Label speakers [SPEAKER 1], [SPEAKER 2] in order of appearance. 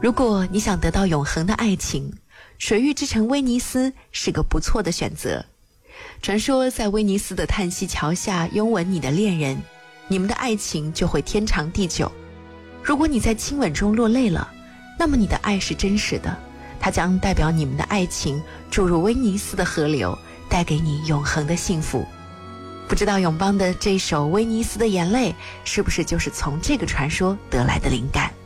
[SPEAKER 1] 如果你想得到永恒的爱情，水域之城威尼斯是个不错的选择。传说在威尼斯的叹息桥下拥吻你的恋人，你们的爱情就会天长地久。如果你在亲吻中落泪了，那么你的爱是真实的，它将代表你们的爱情注入威尼斯的河流，带给你永恒的幸福。不知道永邦的这首《威尼斯的眼泪》是不是就是从这个传说得来的灵感？